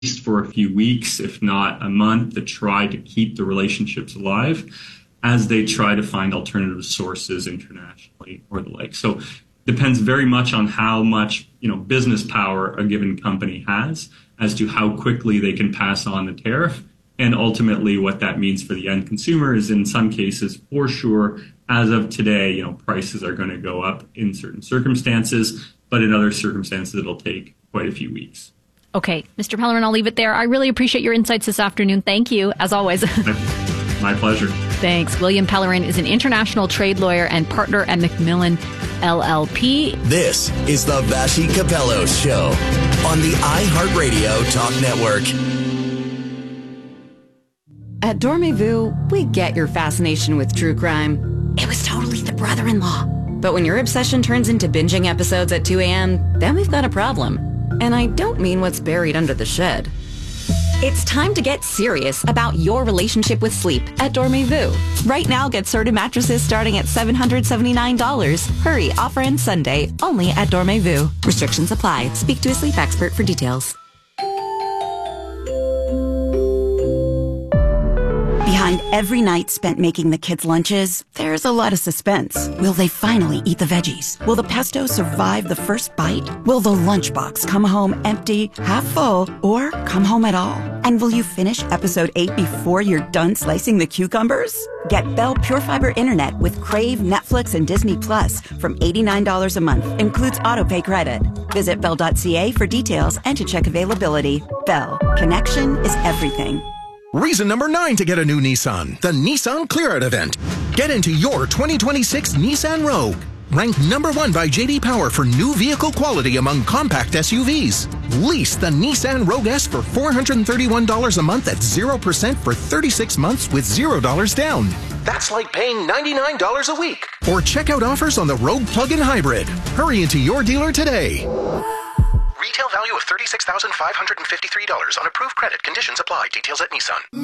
least for a few weeks, if not a month, to try to keep the relationships alive as they try to find alternative sources internationally or the like. So depends very much on how much, business power a given company has as to how quickly they can pass on the tariff. And ultimately what that means for the end consumer is, in some cases, for sure, as of today, prices are going to go up in certain circumstances, but in other circumstances, it'll take quite a few weeks. Okay, Mr. Pellerin, I'll leave it there. I really appreciate your insights this afternoon. Thank you, as always. My pleasure. Thanks. William Pellerin is an international trade lawyer and partner at Macmillan LLP. This is the Vassy Capello Show on the iHeartRadio Talk Network. At Dormez-vous, we get your fascination with true crime. It was totally the brother-in-law. But when your obsession turns into binging episodes at 2 a.m., then we've got a problem. And I don't mean what's buried under the shed. It's time to get serious about your relationship with sleep at Dormez-vous. Right now, get Serta mattresses starting at $779. Hurry, offer ends Sunday, only at Dormez-vous. Restrictions apply. Speak to a sleep expert for details. Behind every night spent making the kids' lunches, there's a lot of suspense. Will they finally eat the veggies? Will the pesto survive the first bite? Will the lunchbox come home empty, half full, or come home at all? And will you finish episode 8 before you're done slicing the cucumbers? Get Bell Pure Fiber Internet with Crave, Netflix, and Disney Plus from $89 a month. Includes autopay credit. Visit Bell.ca for details and to check availability. Bell. Connection is everything. Reason number 9 to get a new Nissan, the Nissan Clear Out event. Get into your 2026 Nissan Rogue. Ranked number 1 by J.D. Power for new vehicle quality among compact SUVs. Lease the Nissan Rogue S for $431 a month at 0% for 36 months with $0 down. That's like paying $99 a week. Or check out offers on the Rogue Plug-in Hybrid. Hurry into your dealer today. Retail value of $36,553 on approved credit. Conditions apply. Details at Nissan.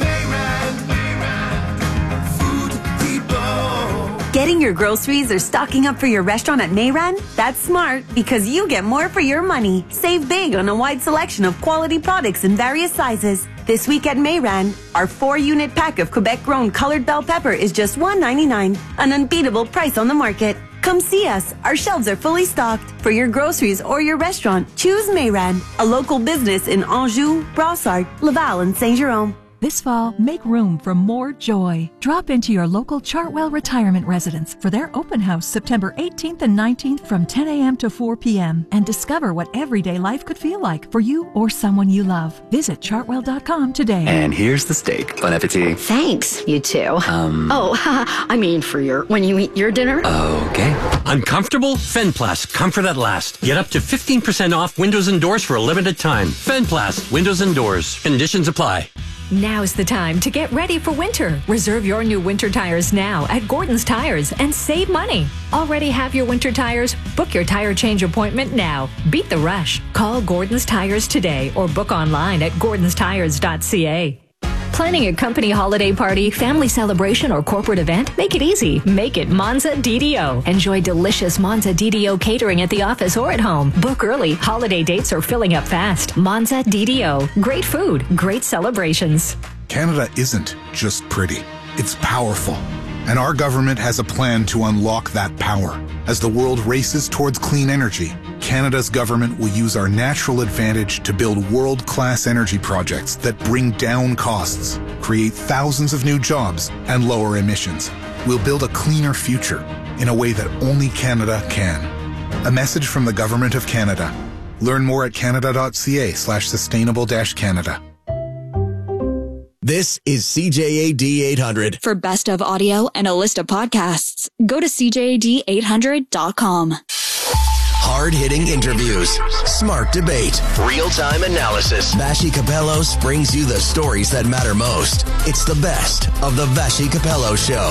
Getting your groceries or stocking up for your restaurant at Mayran? That's smart because you get more for your money. Save big on a wide selection of quality products in various sizes. This week at Mayran, our 4-unit pack of Quebec-grown colored bell pepper is just $1.99, an unbeatable price on the market. Come see us. Our shelves are fully stocked. For your groceries or your restaurant, choose Mayran, a local business in Anjou, Brossard, Laval, and Saint-Jérôme. This fall, make room for more joy. Drop into your local Chartwell Retirement Residence for their open house September 18th and 19th from 10 a.m. to 4 p.m. and discover what everyday life could feel like for you or someone you love. Visit chartwell.com today. And here's the steak. Bon appetit. Thanks, you too. When you eat your dinner. Okay. Uncomfortable? Fenplast, comfort at last. Get up to 15% off windows and doors for a limited time. Fenplast, windows and doors. Conditions apply. Now's the time to get ready for winter. Reserve your new winter tires now at Gordon's Tires and save money. Already have your winter tires? Book your tire change appointment now. Beat the rush. Call Gordon's Tires today or book online at gordonstires.ca. Planning a company holiday party, family celebration, or corporate event? Make it easy. Make it Monza DDO. Enjoy delicious Monza DDO catering at the office or at home. Book early. Holiday dates are filling up fast. Monza DDO. Great food. Great celebrations. Canada isn't just pretty. It's powerful. And our government has a plan to unlock that power. As the world races towards clean energy, Canada's government will use our natural advantage to build world-class energy projects that bring down costs, create thousands of new jobs, and lower emissions. We'll build a cleaner future in a way that only Canada can. A message from the Government of Canada. Learn more at canada.ca/sustainable-Canada. This is CJAD 800. For best of audio and a list of podcasts, go to CJAD800.com. Hard-hitting interviews, smart debate, real-time analysis. Vassy Capello brings you the stories that matter most. It's the best of the Vassy Capello Show.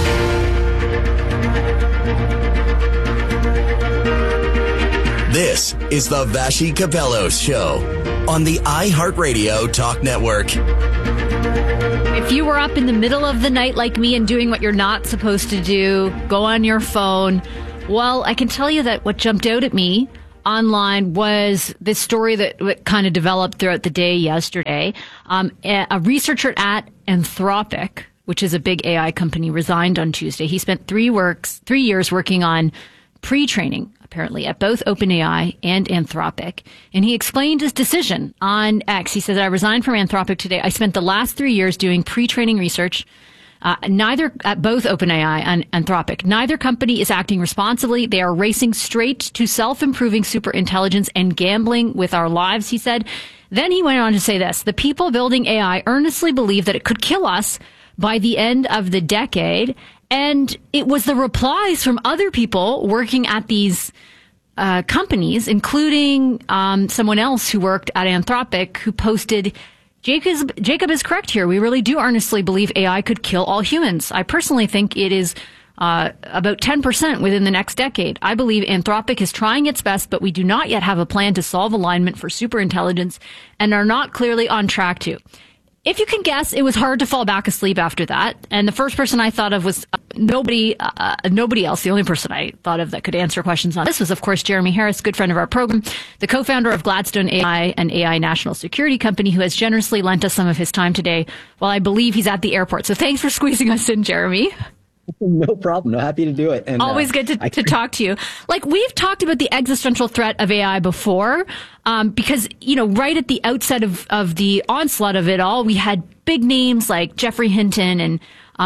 This is the Vassy Capello Show on the iHeartRadio Talk Network. If you were up in the middle of the night like me and doing what you're not supposed to do, go on your phone. Well, I can tell you that what jumped out at me online was this story that kind of developed throughout the day yesterday. A researcher at Anthropic, which is a big AI company, resigned on Tuesday. He spent 3 years working on pre-training, apparently, at both OpenAI and Anthropic. And he explained his decision on X. He says, I resigned from Anthropic today. I spent the last 3 years doing pre-training research, neither at both OpenAI and Anthropic. Neither company is acting responsibly. They are racing straight to self-improving superintelligence and gambling with our lives, he said. Then he went on to say this: the people building AI earnestly believe that it could kill us by the end of the decade. And it was the replies from other people working at these companies, including someone else who worked at Anthropic, who posted, Jacob is correct here. We really do earnestly believe AI could kill all humans. I personally think it is about 10% within the next decade. I believe Anthropic is trying its best, but we do not yet have a plan to solve alignment for superintelligence and are not clearly on track to. If you can guess, it was hard to fall back asleep after that. And the first person I thought of was nobody else. The only person I thought of that could answer questions on this was, of course, Jeremy Harris, good friend of our program, the co-founder of Gladstone AI, an AI national security company, who has generously lent us some of his time today while I believe he's at the airport. So thanks for squeezing us in, Jeremy. No problem. No, happy to do it. And always good to talk to you. Like, we've talked about the existential threat of AI before, because, right at the outset of the onslaught of it all, we had big names like Geoffrey Hinton and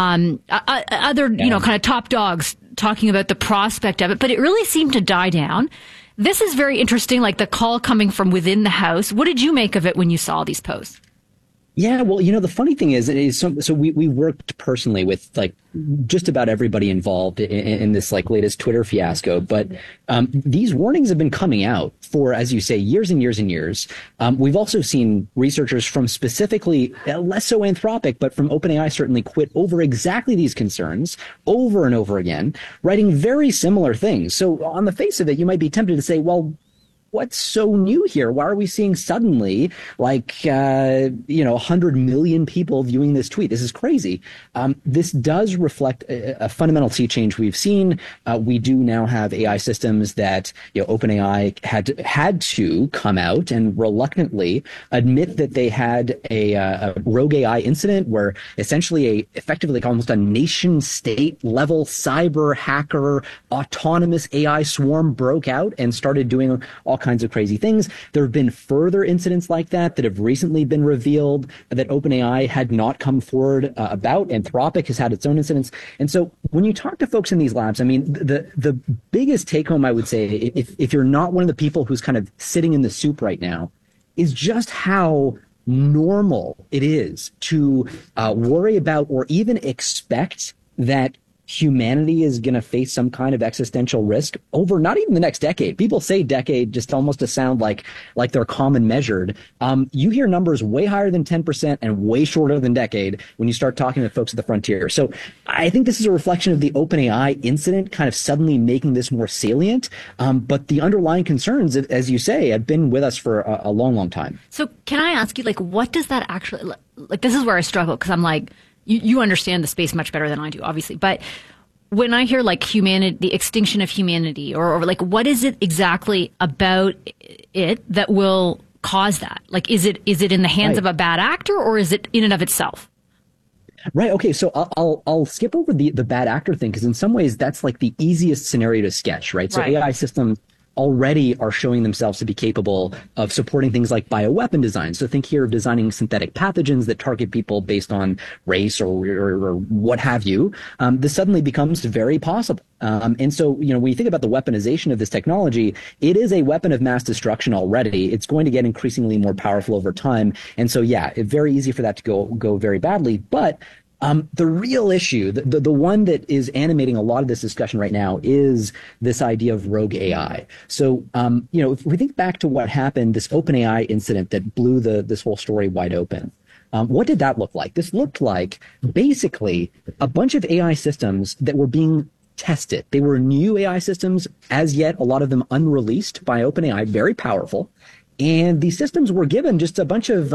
other, kind of top dogs talking about the prospect of it, but it really seemed to die down. This is very interesting, like the call coming from within the House. What did you make of it when you saw these posts? Yeah, well, the funny thing is so we worked personally with like just about everybody involved in this like latest Twitter fiasco. But these warnings have been coming out for, as you say, years and years and years. We've also seen researchers from specifically, less so Anthropic, but from OpenAI certainly quit over exactly these concerns over and over again, writing very similar things. So on the face of it, you might be tempted to say, well, what's so new here? Why are we seeing suddenly 100 million people viewing this tweet? This is crazy. This does reflect a fundamental sea change we've seen. We do now have AI systems that OpenAI had to come out and reluctantly admit that they had a rogue AI incident where essentially effectively almost a nation state level cyber hacker autonomous AI swarm broke out and started doing all kinds of crazy things. There have been further incidents like that have recently been revealed that OpenAI had not come forward about. Anthropic has had its own incidents. And so when you talk to folks in these labs, I mean, the biggest take home, I would say, if you're not one of the people who's kind of sitting in the soup right now, is just how normal it is to worry about or even expect that humanity is going to face some kind of existential risk over not even the next decade. People say decade just almost to sound like they're common measured. You hear numbers way higher than 10% and way shorter than decade when you start talking to folks at the frontier. So I think this is a reflection of the OpenAI incident kind of suddenly making this more salient. But the underlying concerns, as you say, have been with us for a long, long time. So can I ask you, what does that actually, this is where I struggle, because I'm like, you understand the space much better than I do, obviously. But when I hear humanity, the extinction of humanity, or what is it exactly about it that will cause that? Is it in the hands of a bad actor, or is it in and of itself? Right. Okay. So I'll skip over the bad actor thing, because in some ways that's like the easiest scenario to sketch, right? So AI systems already are showing themselves to be capable of supporting things like bioweapon design. So think here of designing synthetic pathogens that target people based on race or what have you. This suddenly becomes very possible. And so, when you think about the weaponization of this technology, it is a weapon of mass destruction already. It's going to get increasingly more powerful over time. And so, it's very easy for that to go very badly. But the real issue, the one that is animating a lot of this discussion right now, is this idea of rogue AI. So, if we think back to what happened, this OpenAI incident that blew this whole story wide open, what did that look like? This looked like basically a bunch of AI systems that were being tested. They were new AI systems, as yet a lot of them unreleased by OpenAI, very powerful. And these systems were given just a bunch of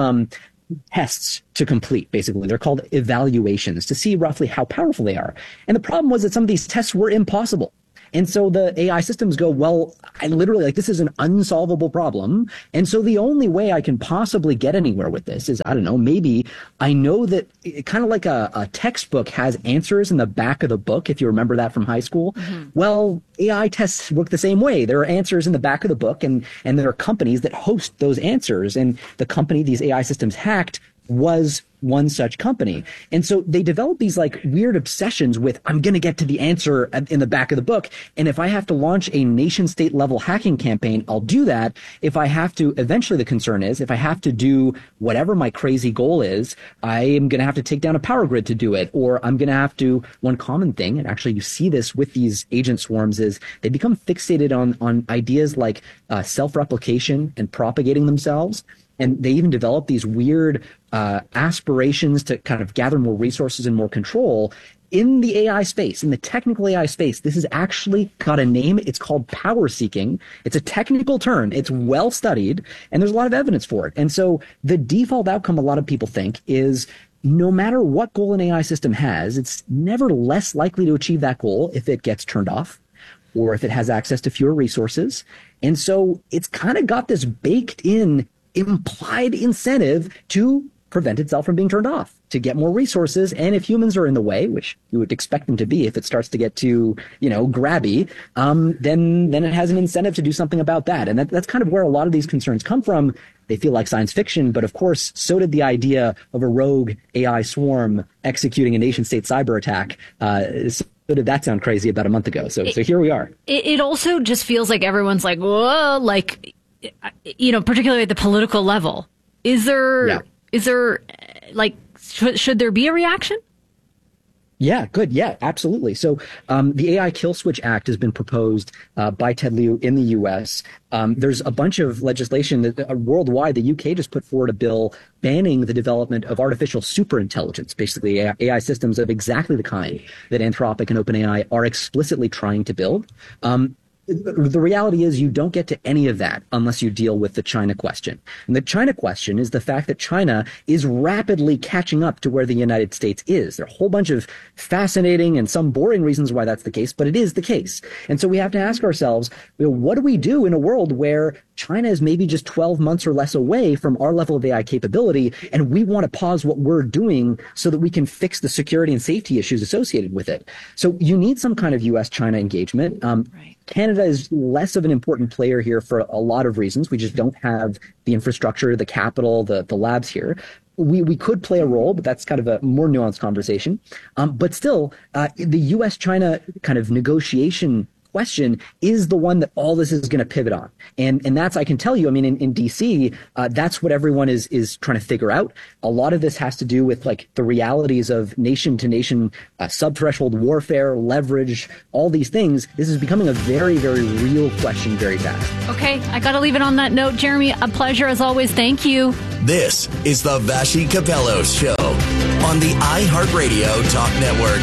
tests to complete, basically. They're called evaluations to see roughly how powerful they are. And the problem was that some of these tests were impossible. And so the AI systems go, well, I literally, like, this is an unsolvable problem. And so the only way I can possibly get anywhere with this is, I don't know, maybe I know that kind of like a textbook has answers in the back of the book, if you remember that from high school. Well, AI tests work the same way. There are answers in the back of the book, and there are companies that host those answers. And the company these AI systems hacked was one such company. And so they develop these like weird obsessions with, I'm going to get to the answer in the back of the book. And if I have to launch a nation state level hacking campaign, I'll do that. If I have to, eventually the concern is, if I have to do whatever my crazy goal is, I am going to have to take down a power grid to do it. Or I'm going to have to, one common thing, and actually you see this with these agent swarms, is they become fixated on ideas like self-replication and propagating themselves. And they even develop these weird aspirations to kind of gather more resources and more control in the AI space, in the technical AI space. This has actually got a name. It's called power seeking. It's a technical term. It's well studied, and there's a lot of evidence for it. And so the default outcome, a lot of people think, is no matter what goal an AI system has, it's never less likely to achieve that goal if it gets turned off or if it has access to fewer resources. And so it's kind of got this baked in implied incentive to prevent itself from being turned off, to get more resources. And if humans are in the way, which you would expect them to be if it starts to get too, grabby, then it has an incentive to do something about that. And that's kind of where a lot of these concerns come from. They feel like science fiction, but of course, so did the idea of a rogue AI swarm executing a nation-state cyber attack. So did that sound crazy about a month ago? So here we are. It also just feels like everyone's like, whoa, like, particularly at the political level. Is there like, should there be a reaction? Yeah, good. Yeah, absolutely. So the AI Kill Switch Act has been proposed by Ted Lieu in the U.S. There's a bunch of legislation that worldwide. The UK just put forward a bill banning the development of artificial superintelligence, basically AI systems of exactly the kind that Anthropic and OpenAI are explicitly trying to build. The reality is you don't get to any of that unless you deal with the China question. And the China question is the fact that China is rapidly catching up to where the United States is. There are a whole bunch of fascinating and some boring reasons why that's the case, but it is the case. And so we have to ask ourselves, what do we do in a world where China is maybe just 12 months or less away from our level of AI capability, and we want to pause what we're doing so that we can fix the security and safety issues associated with it? So you need some kind of U.S.-China engagement. Right. Canada is less of an important player here for a lot of reasons. We just don't have the infrastructure, the capital, the labs here. We could play a role, but that's kind of a more nuanced conversation. But still, the U.S.-China kind of negotiation question is the one that all this is going to pivot on. And that's, I can tell you, I mean, in DC, that's what everyone is trying to figure out. A lot of this has to do with like the realities of nation to nation sub-threshold warfare, leverage, all these things. This is becoming a very, very real question very fast. Okay, I got to leave it on that note. Jeremy, a pleasure as always. Thank you. This is the Vassy Kapelos Show on the iHeartRadio Talk Network.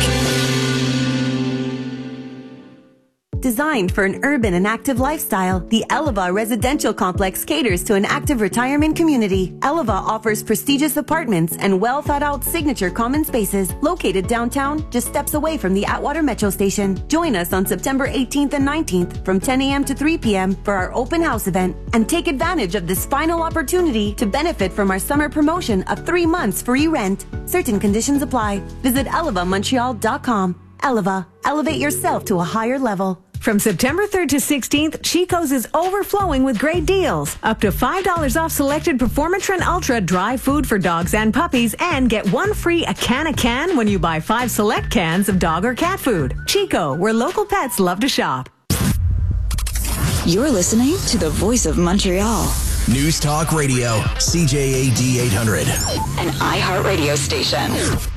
Designed for an urban and active lifestyle, the Eleva Residential Complex caters to an active retirement community. Eleva offers prestigious apartments and well-thought-out signature common spaces located downtown, just steps away from the Atwater Metro Station. Join us on September 18th and 19th from 10 a.m. to 3 p.m. for our open house event, and take advantage of this final opportunity to benefit from our summer promotion of 3 months free rent. Certain conditions apply. Visit elevamontreal.com. Eleva, elevate yourself to a higher level. From September 3rd to 16th, Chico's is overflowing with great deals. Up to $5 off selected Performatrin Ultra dry food for dogs and puppies, and get one free a can when you buy 5 select cans of dog or cat food. Chico, where local pets love to shop. You're listening to the Voice of Montreal. News Talk Radio, CJAD 800. An iHeartRadio station.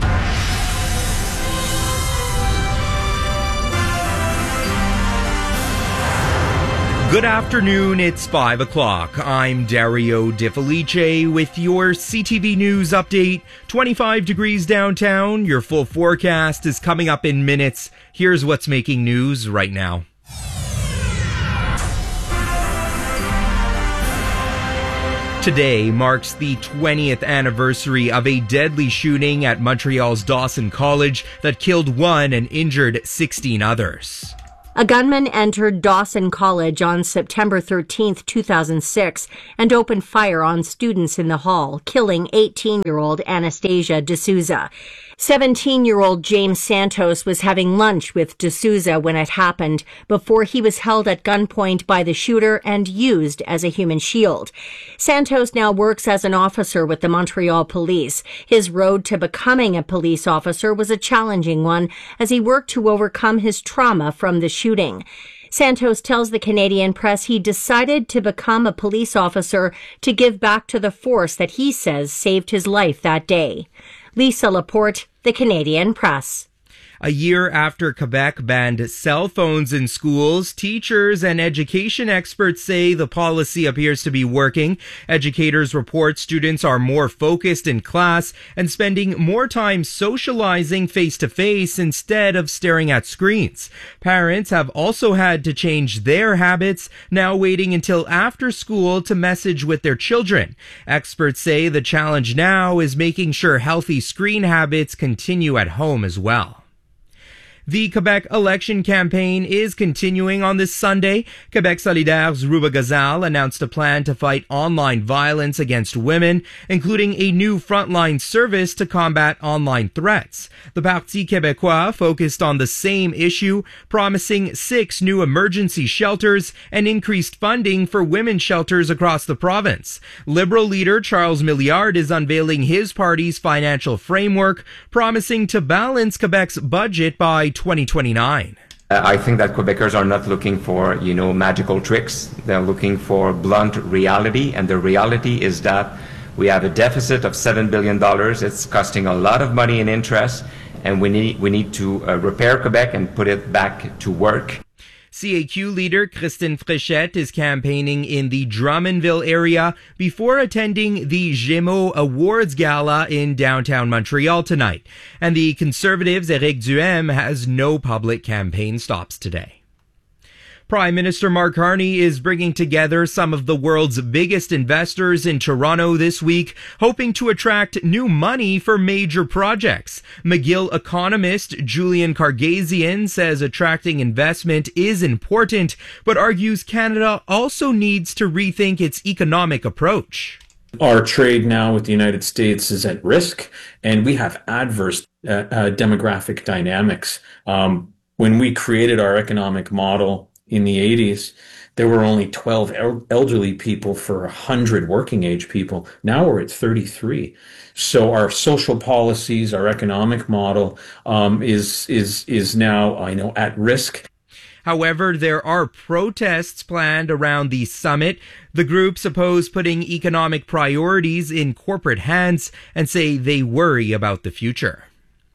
Good afternoon, it's 5 o'clock. I'm Dario Di Felice with your CTV News update. 25 degrees downtown. Your full forecast is coming up in minutes. Here's what's making news right now. Today marks the 20th anniversary of a deadly shooting at Montreal's Dawson College that killed 1 and injured 16 others. A gunman entered Dawson College on September 13, 2006, and opened fire on students in the hall, killing 18-year-old Anastasia D'Souza. 17-year-old James Santos was having lunch with D'Souza when it happened, before he was held at gunpoint by the shooter and used as a human shield. Santos now works as an officer with the Montreal Police. His road to becoming a police officer was a challenging one as he worked to overcome his trauma from the shooting. Santos tells the Canadian Press he decided to become a police officer to give back to the force that he says saved his life that day. Lisa Laporte, the Canadian Press. A year after Quebec banned cell phones in schools, teachers and education experts say the policy appears to be working. Educators report students are more focused in class and spending more time socializing face-to-face instead of staring at screens. Parents have also had to change their habits, now waiting until after school to message with their children. Experts say the challenge now is making sure healthy screen habits continue at home as well. The Quebec election campaign is continuing on this Sunday. Quebec Solidaire's Ruba Gazal announced a plan to fight online violence against women, including a new frontline service to combat online threats. The Parti Québécois focused on the same issue, promising 6 new emergency shelters and increased funding for women's shelters across the province. Liberal leader Charles Milliard is unveiling his party's financial framework, promising to balance Quebec's budget by 2029. I think that Quebecers are not looking for, magical tricks. They're looking for blunt reality, and the reality is that we have a deficit of $7 billion. It's costing a lot of money in interest, and we need to repair Quebec and put it back to work. CAQ leader Christine Fréchette is campaigning in the Drummondville area before attending the Gémeaux Awards Gala in downtown Montreal tonight. And the Conservatives' Éric Duhaime has no public campaign stops today. Prime Minister Mark Carney is bringing together some of the world's biggest investors in Toronto this week, hoping to attract new money for major projects. McGill economist Julian Kargasian says attracting investment is important, but argues Canada also needs to rethink its economic approach. Our trade now with the United States is at risk, and we have adverse demographic dynamics. When we created our economic model in the 80s, there were only 12 elderly people for 100 working age people. Now we're at 33. So our social policies, our economic model is now, at risk. However, there are protests planned around the summit. The groups oppose putting economic priorities in corporate hands and say they worry about the future.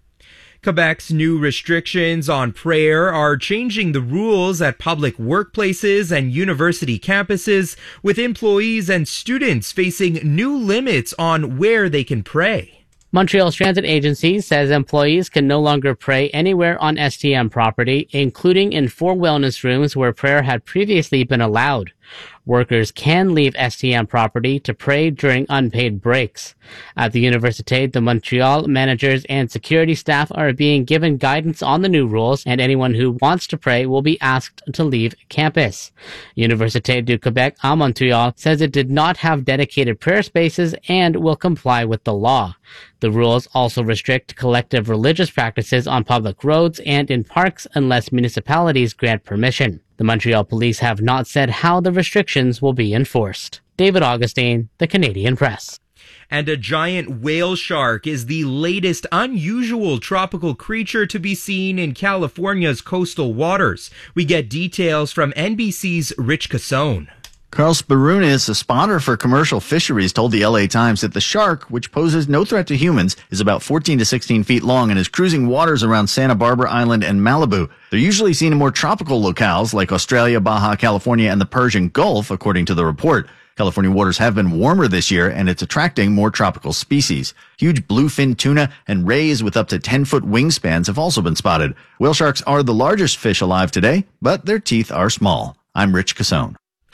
Quebec's new restrictions on prayer are changing the rules at public workplaces and university campuses, with employees and students facing new limits on where they can pray. Montreal's transit agency says employees can no longer pray anywhere on STM property, including in 4 wellness rooms where prayer had previously been allowed. Workers can leave STM property to pray during unpaid breaks. At the Université de Montréal, managers and security staff are being given guidance on the new rules, and anyone who wants to pray will be asked to leave campus. Université du Québec à Montréal says it did not have dedicated prayer spaces and will comply with the law. The rules also restrict collective religious practices on public roads and in parks unless municipalities grant permission. The Montreal police have not said how the restrictions will be enforced. David Augustine, the Canadian Press. And a giant whale shark is the latest unusual tropical creature to be seen in California's coastal waters. We get details from NBC's Rich Cassone. Carl Sparunas, a spotter for commercial fisheries, told the LA Times that the shark, which poses no threat to humans, is about 14 to 16 feet long and is cruising waters around Santa Barbara Island and Malibu. They're usually seen in more tropical locales like Australia, Baja California, and the Persian Gulf, according to the report. California waters have been warmer this year, and it's attracting more tropical species. Huge bluefin tuna and rays with up to 10-foot wingspans have also been spotted. Whale sharks are the largest fish alive today, but their teeth are small. I'm Rich Cassone.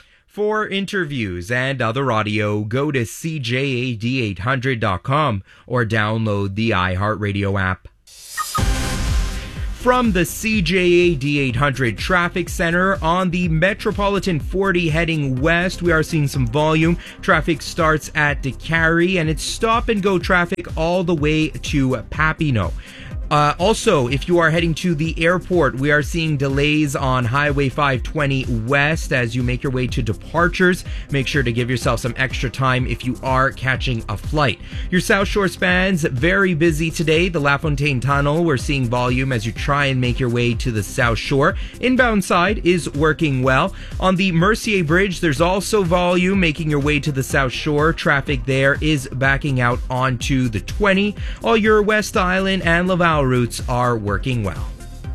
For interviews and other audio, go to CJAD800.com or download the iHeartRadio app. From the CJA D800 Traffic Center on the Metropolitan 40 heading west, we are seeing some volume. Traffic starts at DeCarry and it's stop-and-go traffic all the way to Papineau. Also, if you are heading to the airport, we are seeing delays on Highway 520 West as you make your way to departures. Make sure to give yourself some extra time if you are catching a flight. Your South Shore spans very busy today. The LaFontaine Tunnel, we're seeing volume as you try and make your way to the South Shore. Inbound side is working well. On the Mercier Bridge, there's also volume making your way to the South Shore. Traffic there is backing out onto the 20. All your West Island and Laval routes are working well.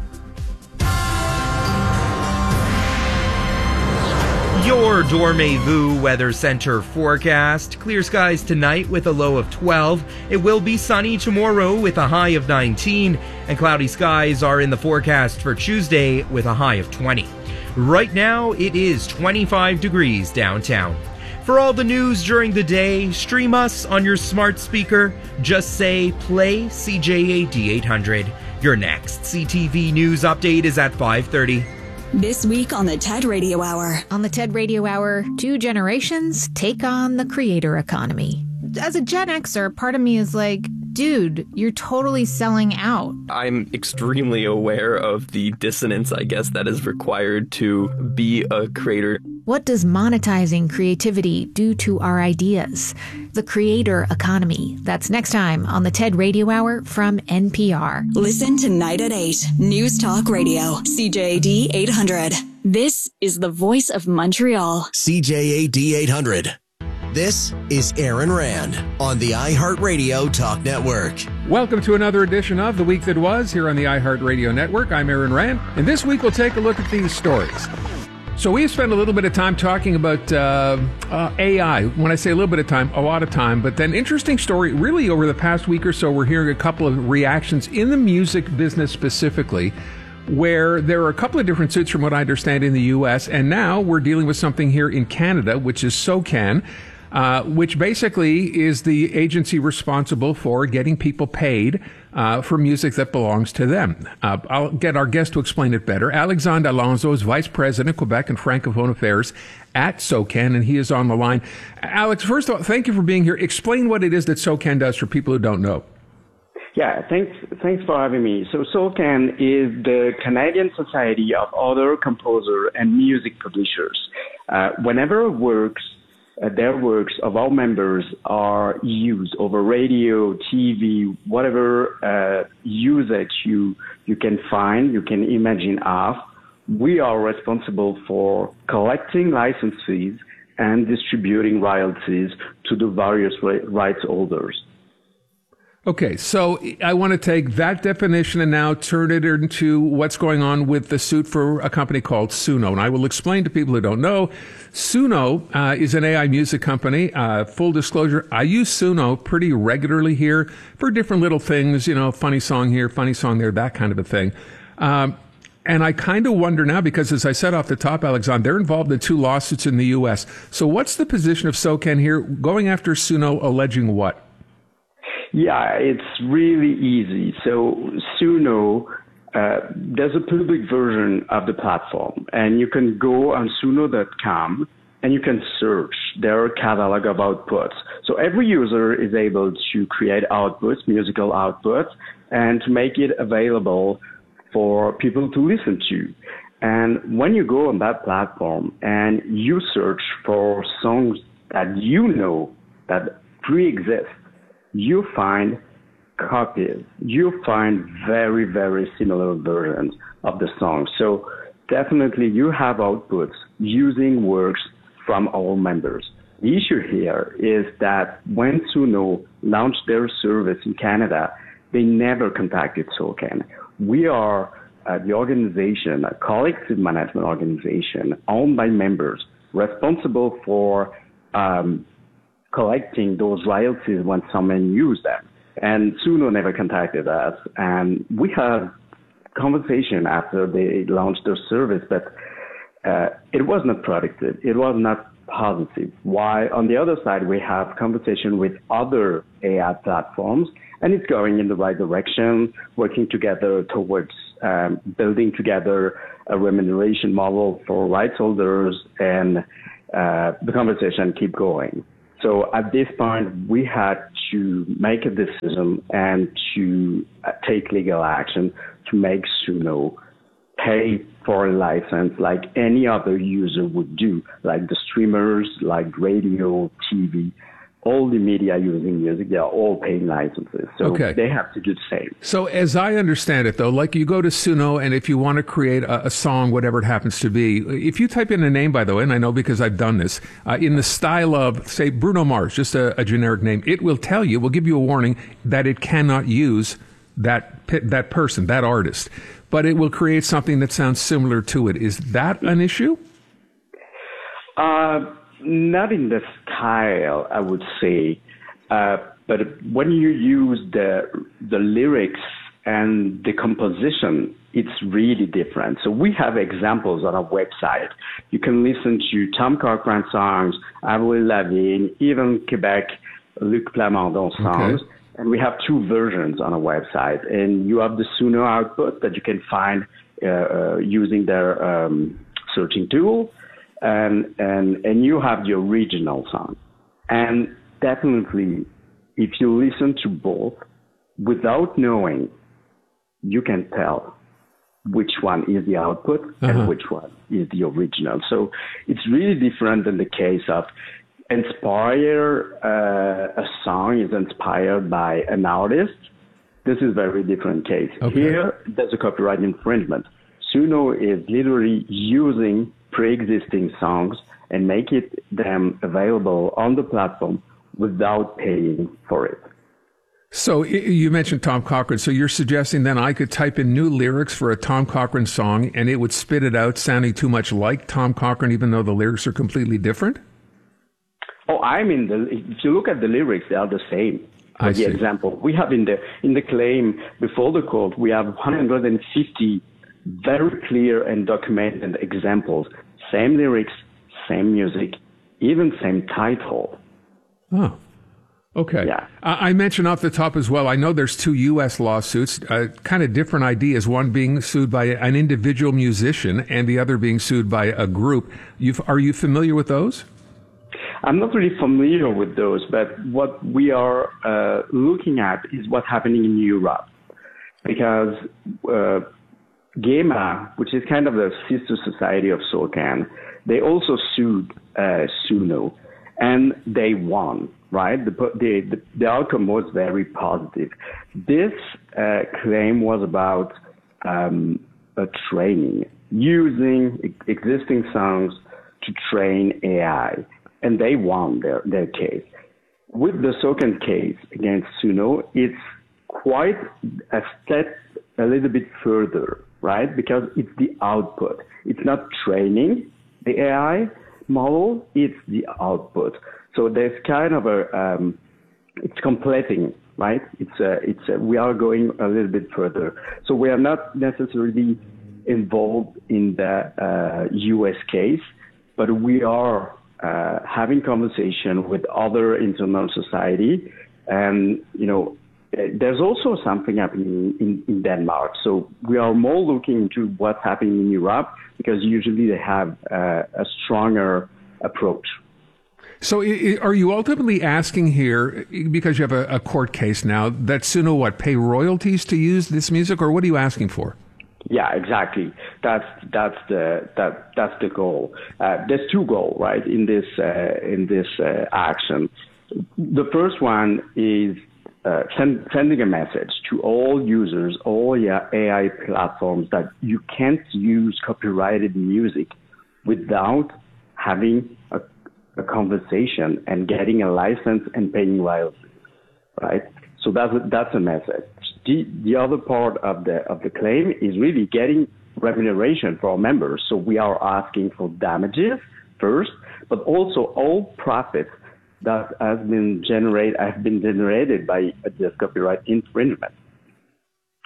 Your Dormez-vous Weather Center forecast. Clear skies tonight with a low of 12. It will be sunny tomorrow with a high of 19. And cloudy skies are in the forecast for Tuesday with a high of 20. Right now, it is 25 degrees downtown. For all the news during the day, stream us on your smart speaker. Just say, play CJA D800. Your next CTV News update is at 5:30. This week on the TED Radio Hour. On the TED Radio Hour, 2 generations take on the creator economy. As a Gen Xer, part of me is like, dude, you're totally selling out. I'm extremely aware of the dissonance, I guess, that is required to be a creator. What does monetizing creativity do to our ideas? The creator economy. That's next time on the TED Radio Hour from NPR. Listen tonight at 8. News Talk Radio. CJAD 800. This is the voice of Montreal. CJAD 800. This is Aaron Rand on the iHeartRadio Talk Network. Welcome to another edition of The Week That Was here on the iHeartRadio Network. I'm Aaron Rand, and this week we'll take a look at these stories. So we've spent a little bit of time talking about AI. When I say a little bit of time, a lot of time. But then interesting story, really over the past week or so, we're hearing a couple of reactions in the music business specifically, where there are a couple of different suits from what I understand in the U.S. And now we're dealing with something here in Canada, which is SOCAN, which basically is the agency responsible for getting people paid for music that belongs to them. I'll get our guest to explain it better. Alexandre Alonso is Vice President, Quebec and Francophone Affairs at SOCAN, and he is on the line. Alex, first of all, thank you for being here. Explain what it is that SOCAN does for people who don't know. Yeah, thanks for having me. So SOCAN is the Canadian Society of Other Composer and Music Publishers. Whenever their works of our members are used over radio, TV, whatever usage you can find, you can imagine of, we are responsible for collecting license fees and distributing royalties to the various rights holders. Okay, so I want to take that definition and now turn it into what's going on with the suit for a company called Suno. And I will explain to people who don't know, Suno is an AI music company. Full disclosure, I use Suno pretty regularly here for different little things, funny song here, funny song there, that kind of a thing. And I kind of wonder now, because as I said off the top, Alexandre, they're involved in 2 lawsuits in the U.S. So what's the position of SOCAN here, going after Suno, alleging what? Yeah, it's really easy. So Suno, there's a public version of the platform, and you can go on suno.com and you can search their catalog of outputs. So every user is able to create outputs, musical outputs, and to make it available for people to listen to. And when you go on that platform and you search for songs that that pre-exist, you find copies. You find very, very similar versions of the song. So definitely you have outputs using works from our members. The issue here is that when Suno launched their service in Canada, they never contacted SOCAN. We are the organization, a collective management organization owned by members, responsible for collecting those royalties when someone used them. And Suno never contacted us. And we had conversation after they launched their service, but it was not productive. It was not positive. While on the other side, we have conversation with other AI platforms, and it's going in the right direction, working together towards building together a remuneration model for rights holders, and the conversation keep going. So at this point, we had to make a decision and to take legal action to make Suno pay for a license like any other user would do, like the streamers, like radio, TV. All the media using music, they are all paying licenses. So they have to do the same. So as I understand it, though, like you go to Suno, and if you want to create a song, whatever it happens to be, if you type in a name, by the way, and I know because I've done this, in the style of, say, Bruno Mars, just a generic name, it will tell you, will give you a warning that it cannot use that person, that artist. But it will create something that sounds similar to it. Is that an issue? Not in the style, I would say, but when you use the lyrics and the composition, it's really different. So we have examples on our website. You can listen to Tom Cochrane songs, Avril Lavigne, even Quebec, Luc Plamondon songs. Okay. And we have two versions on our website. And you have the Suno output that you can find using their searching tool. And you have the original song. And definitely, if you listen to both, without knowing, you can tell which one is the output and which one is the original. So it's really different than the case of a song is inspired by an artist. This is a very different case. Okay. Here, there's a copyright infringement. Suno is literally using pre-existing songs and make them available on the platform without paying for it. So you mentioned Tom Cochrane. So you're suggesting then I could type in new lyrics for a Tom Cochrane song and it would spit it out sounding too much like Tom Cochrane, even though the lyrics are completely different? Oh, if you look at the lyrics, they are the same. For the example, we have in the claim before the court, we have 150 very clear and documented examples. Same lyrics, same music, even same title. Oh, okay. Yeah. I mentioned off the top as well, I know there's two U.S. lawsuits, kind of different ideas, one being sued by an individual musician and the other being sued by a group. Are you familiar with those? I'm not really familiar with those, but what we are looking at is what's happening in Europe. Because GEMA, which is kind of the sister society of SOCAN, they also sued Suno, and they won, right? The outcome was very positive. This claim was about a training, using existing songs to train AI, and they won their case. With the SOCAN case against Suno, it's quite a step a little bit further, right? Because it's the output. It's not training the AI model, it's the output. So there's kind of it's completing, right? We are going a little bit further. So we are not necessarily involved in the U.S. case, but we are having conversation with other international society, and there's also something happening in Denmark. So we are more looking into what's happening in Europe, because usually they have a stronger approach. So are you ultimately asking here, because you have a court case now, that Suno pay royalties to use this music, or what are you asking for? Yeah, exactly. That's the goal. There's two goals, right, in this action. The first one is sending a message to all users, all AI platforms, that you can't use copyrighted music without having a conversation and getting a license and paying royalties, right? So that's a message. The other part of the claim is really getting remuneration for our members. So we are asking for damages first, but also all profits that have been generated by this copyright infringement.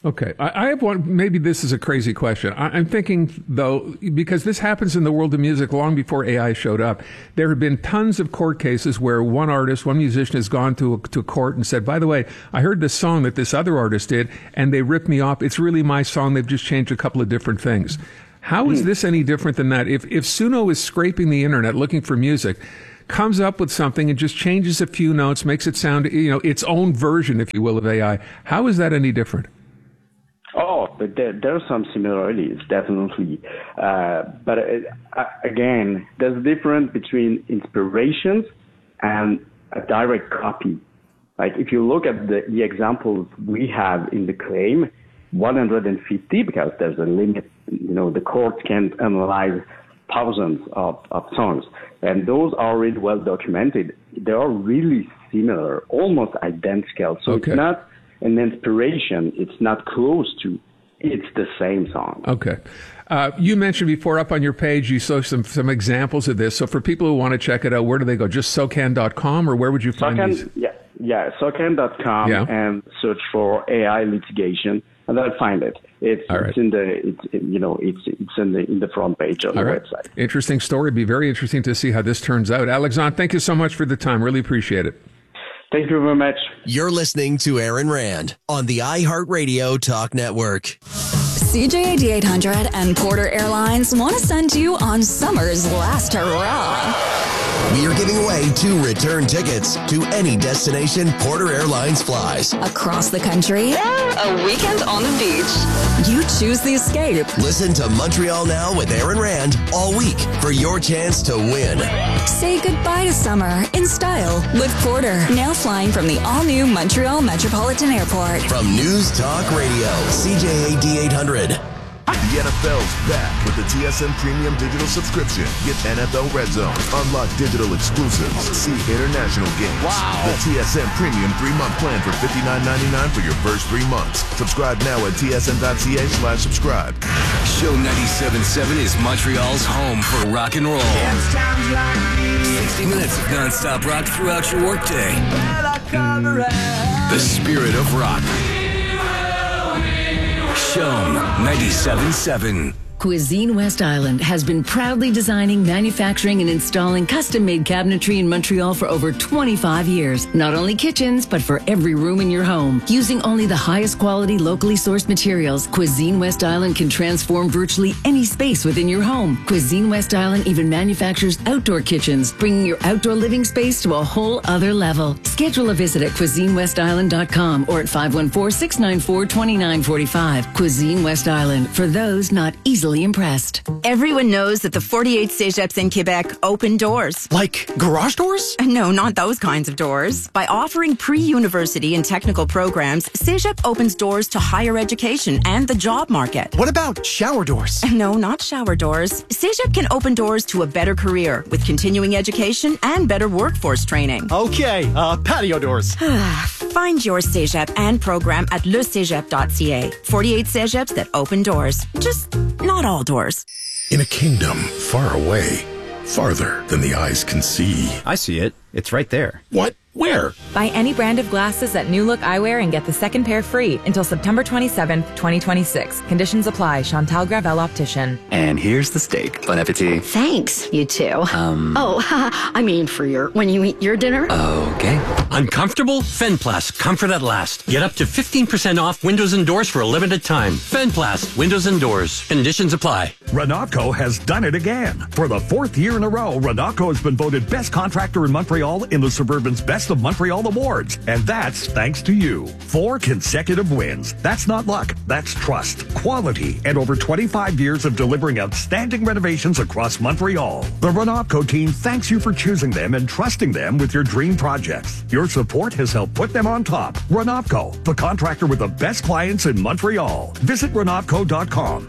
Okay. I have one, maybe this is a crazy question. I'm thinking, though, because this happens in the world of music long before AI showed up, there have been tons of court cases where one musician has gone to court and said, by the way, I heard this song that this other artist did, and they ripped me off. It's really my song. They've just changed a couple of different things. How is this any different than that? If Suno is scraping the internet looking for music, comes up with something and just changes a few notes, makes it sound, its own version, if you will, of AI, how is that any different? Oh, but there are some similarities, definitely. But again, there's a difference between inspirations and a direct copy. Like if you look at the examples we have in the claim, 150, because there's a limit, the court can't analyze thousands of songs. And those are really well documented. They are really similar, almost identical. So It's not an inspiration, it's not close to, it's the same song. Okay. You mentioned before up on your page, you saw some examples of this. So for people who want to check it out, where do they go? Just SOCAN.com, or where would you find these? Yeah, SOCAN.com and search for AI litigation, and they'll find it. It's in the front page of the website. Interesting story. It'd be very interesting to see how this turns out. Alexandre, thank you so much for the time. Really appreciate it. Thank you very much. You're listening to Aaron Rand on the iHeartRadio Talk Network. CJAD 800 and Porter Airlines want to send you on summer's last hurrah. We are giving away 2 return tickets to any destination Porter Airlines flies. Across the country, a weekend on the beach. You choose the escape. Listen to Montreal Now with Aaron Rand all week for your chance to win. Say goodbye to summer in style with Porter. Now flying from the all-new Montreal Metropolitan Airport. From News Talk Radio, CJAD 800. The NFL's back with the TSN Premium Digital Subscription. Get NFL Red Zone, unlock digital exclusives, see international games. Wow! The TSN Premium 3-month plan for $59.99 for your first 3 months. Subscribe now at tsn.ca/subscribe. Show 97.7 is Montreal's home for rock and roll. 60 minutes of non-stop rock throughout your workday. The spirit of rock. Shown 97.7. Cuisine West Island has been proudly designing, manufacturing, and installing custom-made cabinetry in Montreal for over 25 years. Not only kitchens, but for every room in your home. Using only the highest quality, locally sourced materials, Cuisine West Island can transform virtually any space within your home. Cuisine West Island even manufactures outdoor kitchens, bringing your outdoor living space to a whole other level. Schedule a visit at CuisineWestIsland.com or at 514-694-2945. Cuisine West Island, for those not easily impressed. Everyone knows that the 48 Cégeps in Quebec open doors. Like garage doors? No, not those kinds of doors. By offering pre-university and technical programs, Cégep opens doors to higher education and the job market. What about shower doors? No, not shower doors. Cégep can open doors to a better career with continuing education and better workforce training. Okay, patio doors. Find your Cégep and program at lecégep.ca. 48 Cégeps that open doors. Just not all doors. In a kingdom far away, farther than the eyes can see. I see it. It's right there. What? Where? Buy any brand of glasses at New Look Eyewear and get the second pair free until September 27th, 2026. Conditions apply. Chantal Gravel Optician. And here's the steak. Bon appetit. Thanks, you too. I mean for when you eat your dinner. Okay. Uncomfortable? Fenplast, comfort at last. Get up to 15% off windows and doors for a limited time. Fenplast, windows and doors. Conditions apply. Renatco has done it again. For the 4th year in a row, Renatco has been voted best contractor in Montreal in the Suburban's Best of Montreal Awards. And that's thanks to you. 4 consecutive wins. That's not luck. That's trust, quality, and over 25 years of delivering outstanding renovations across Montreal. The Renatco team thanks you for choosing them and trusting them with your dream projects. Your support has helped put them on top. Renatco, the contractor with the best clients in Montreal. Visit Renatco.com.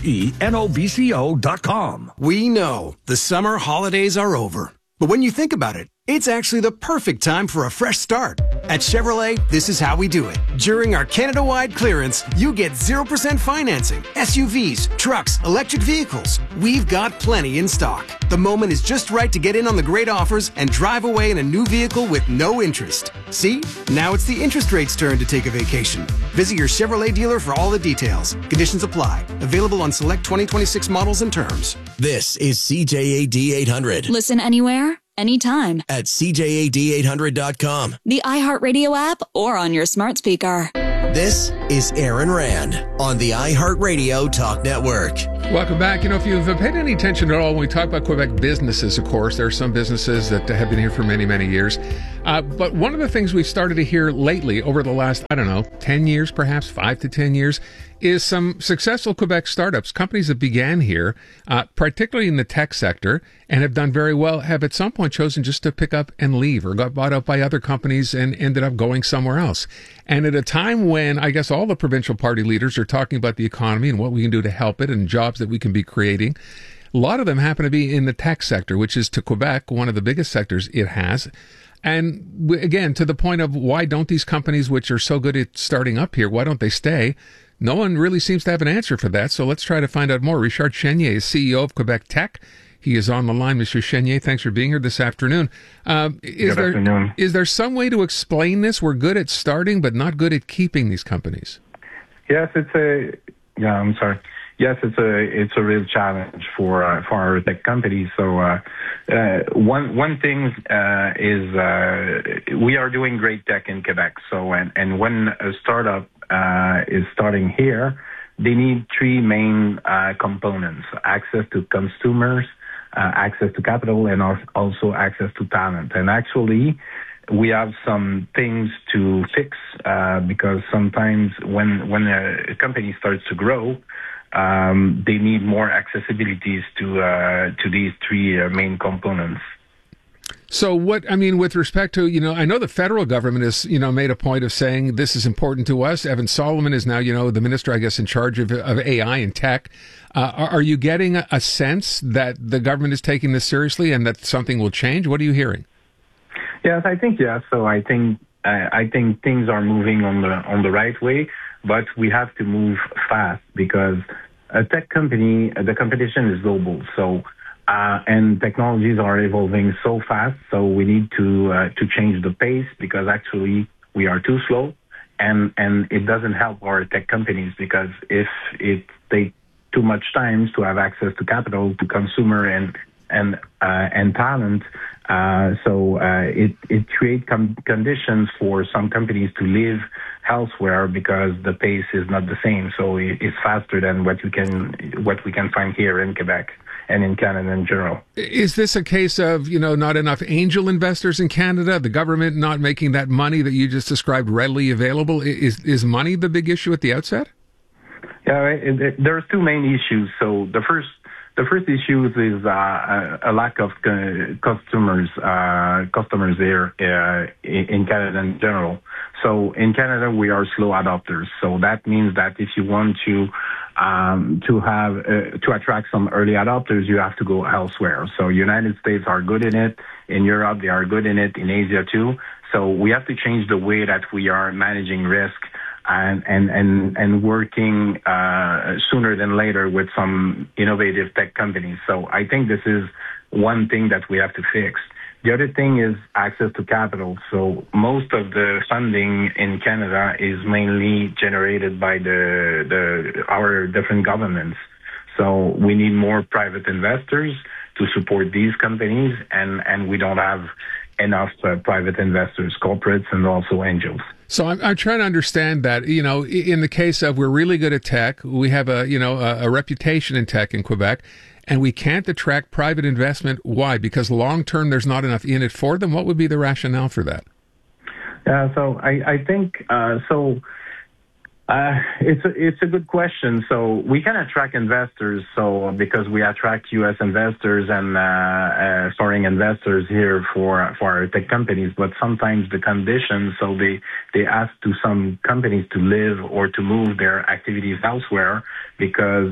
RENOVCO.com. We know the summer holidays are over. But when you think about it, it's actually the perfect time for a fresh start. At Chevrolet, this is how we do it. During our Canada-wide clearance, you get 0% financing. SUVs, trucks, electric vehicles. We've got plenty in stock. The moment is just right to get in on the great offers and drive away in a new vehicle with no interest. See? Now it's the interest rate's turn to take a vacation. Visit your Chevrolet dealer for all the details. Conditions apply. Available on select 2026 models and terms. This is CJAD 800. Listen anywhere, anytime. At CJAD800.com. The iHeartRadio app or on your smart speaker. This is Aaron Rand on the iHeartRadio Talk Network. Welcome back. You know, if you've paid any attention at all, when we talk about Quebec businesses, of course, there are some businesses that have been here for many, many years. But one of the things we've started to hear lately over the last, 10 years, perhaps 5 to 10 years, is some successful Quebec startups, companies that began here, particularly in the tech sector, and have done very well, have at some point chosen just to pick up and leave or got bought out by other companies and ended up going somewhere else. And at a time when I guess all the provincial party leaders are talking about the economy and what we can do to help it and jobs that we can be creating, a lot of them happen to be in the tech sector, which is to Quebec one of the biggest sectors it has. And again, to the point of why don't these companies, which are so good at starting up here, why don't they stay? No one really seems to have an answer for that. So let's try to find out more. Richard Chenier is CEO of Quebec Tech. He is on the line. Mr. Chenier, thanks for being here this afternoon. Good afternoon. Is there some way to explain this? We're good at starting, but not good at keeping these companies. Yes, it's a real challenge for our tech companies. So one thing is we are doing great tech in Quebec. So and when a startup is starting here, they need three main components: access to consumers, access to capital, and also access to talent. And actually, we have some things to fix because sometimes when a company starts to grow, they need more accessibilities to these three main components. So with respect to, I know the federal government has, made a point of saying this is important to us. Evan Solomon is now, the minister, I guess, in charge of AI and tech. Are you getting a sense that the government is taking this seriously and that something will change? What are you hearing? Yes, I think yes. So I think things are moving on the right way, but we have to move fast because a tech company, the competition is global. So and technologies are evolving so fast. So we need to change the pace because actually we are too slow, and it doesn't help our tech companies because if it takes too much time to have access to capital, to consumer and talent. It creates conditions for some companies to live elsewhere because the pace is not the same. So it's faster than what we can find here in Quebec and in Canada in general. Is this a case of, not enough angel investors in Canada, the government not making that money that you just described readily available? Is money the big issue at the outset? Yeah, there's two main issues. So the first issue is a lack of customers here in Canada in general. So in Canada, we are slow adopters. So that means that if you want to attract some early adopters, you have to go elsewhere. So United States are good in it. In Europe, they are good in it. In Asia too. So we have to change the way that we are managing risk and working sooner than later with some innovative tech companies. So I think this is one thing that we have to fix. The other thing is access to capital. So most of the funding in Canada is mainly generated by our different governments. So we need more private investors to support these companies, and we don't have enough private investors, corporates, and also angels. So I'm trying to understand that, in the case of we're really good at tech, we have a reputation in tech in Quebec, and we can't attract private investment. Why? Because long term there's not enough in it for them. What would be the rationale for that? Yeah, so I think it's a good question. So we can attract investors, so because we attract U.S. investors and foreign investors here for our tech companies, but sometimes the conditions, so they ask to some companies to live or to move their activities elsewhere because